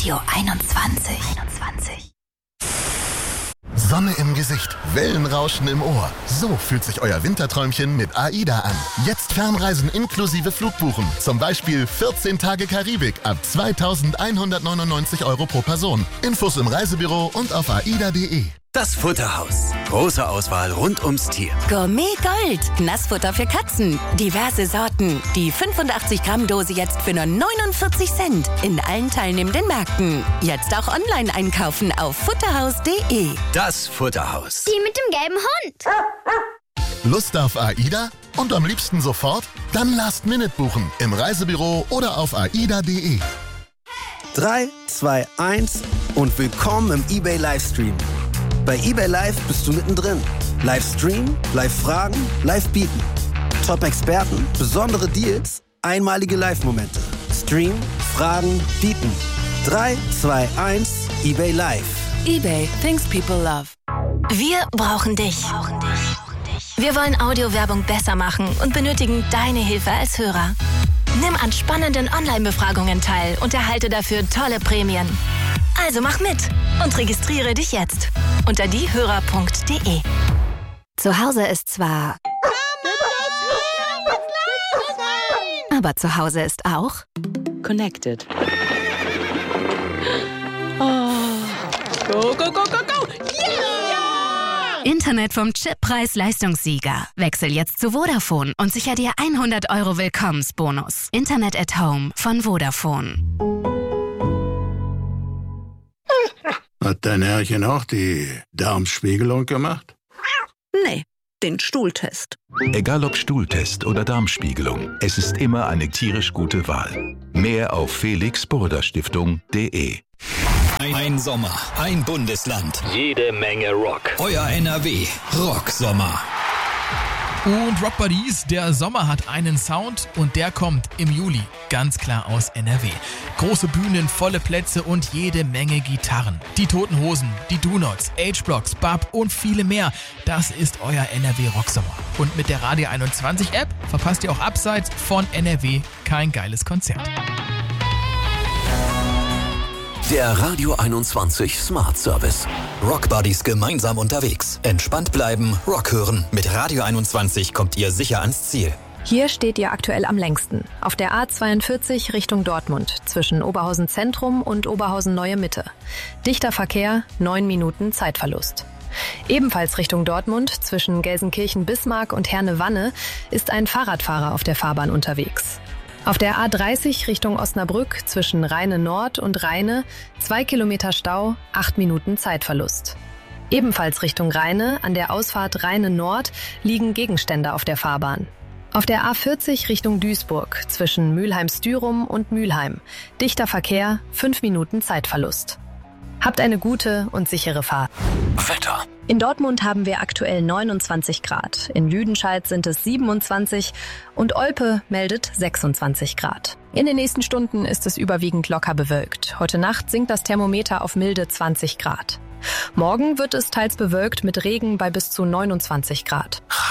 Radio 21. Sonne im Gesicht, Wellenrauschen im Ohr. So fühlt sich euer Winterträumchen mit AIDA an. Jetzt Fernreisen inklusive Flugbuchen. Zum Beispiel 14 Tage Karibik ab 2.199 € pro Person. Infos im Reisebüro und auf aida.de. Das Futterhaus. Große Auswahl rund ums Tier. Gourmet Gold. Nassfutter für Katzen. Diverse Sorten. Die 85-Gramm-Dose jetzt für nur 49 Cent. In allen teilnehmenden Märkten. Jetzt auch online einkaufen auf futterhaus.de. Das Futterhaus. Die mit dem gelben Hund. Lust auf AIDA? Und am liebsten sofort? Dann Last Minute buchen. Im Reisebüro oder auf aida.de. 3, 2, 1 und willkommen im eBay Livestream. Bei eBay Live bist du mittendrin. Livestream, Live-Fragen, Live-Bieten. Top-Experten, besondere Deals, einmalige Live-Momente. Stream, Fragen, Bieten. 3, 2, 1, eBay Live. eBay, things people love. Wir brauchen dich. Wir wollen Audiowerbung besser machen und benötigen deine Hilfe als Hörer. Nimm an spannenden Online-Befragungen teil und erhalte dafür tolle Prämien. Also mach mit und registriere dich jetzt unter diehörer.de. Zu Hause ist zwar... Aber zu Hause ist auch... Connected. Oh. Go, go, go, go, go! Yeah! Internet vom Chip-Preis-Leistungssieger. Wechsel jetzt zu Vodafone und sicher dir 100 € Willkommensbonus. Internet at Home von Vodafone. Hat dein Herrchen auch die Darmspiegelung gemacht? Nee, den Stuhltest. Egal ob Stuhltest oder Darmspiegelung, es ist immer eine tierisch gute Wahl. Mehr auf felix-burda-stiftung.de. Ein Sommer, ein Bundesland, jede Menge Rock. Euer NRW Rocksommer. Und Rock Buddies, der Sommer hat einen Sound und der kommt im Juli, ganz klar aus NRW. Große Bühnen, volle Plätze und jede Menge Gitarren. Die Toten Hosen, die Do-Nots, H-Blocks, Bab und viele mehr. Das ist euer NRW Rocksommer. Und mit der Radio 21 App verpasst ihr auch abseits von NRW kein geiles Konzert. Der Radio 21 Smart Service. Rock Buddies gemeinsam unterwegs. Entspannt bleiben, Rock hören. Mit Radio 21 kommt ihr sicher ans Ziel. Hier steht ihr aktuell am längsten. Auf der A42 Richtung Dortmund. Zwischen Oberhausen Zentrum und Oberhausen Neue Mitte. Dichter Verkehr, 9 Minuten Zeitverlust. Ebenfalls Richtung Dortmund, zwischen Gelsenkirchen-Bismarck und Herne-Wanne, ist ein Fahrradfahrer auf der Fahrbahn unterwegs. Auf der A30 Richtung Osnabrück zwischen Rheine Nord und Rheine 2 Kilometer Stau, 8 Minuten Zeitverlust. Ebenfalls Richtung Rheine, an der Ausfahrt Rheine Nord, liegen Gegenstände auf der Fahrbahn. Auf der A40 Richtung Duisburg zwischen Mülheim-Stürum und Mülheim. Dichter Verkehr, 5 Minuten Zeitverlust. Habt eine gute und sichere Fahrt. Wetter. In Dortmund haben wir aktuell 29 Grad. In Lüdenscheid sind es 27 und Olpe meldet 26 Grad. In den nächsten Stunden ist es überwiegend locker bewölkt. Heute Nacht sinkt das Thermometer auf milde 20 Grad. Morgen wird es teils bewölkt mit Regen bei bis zu 29 Grad.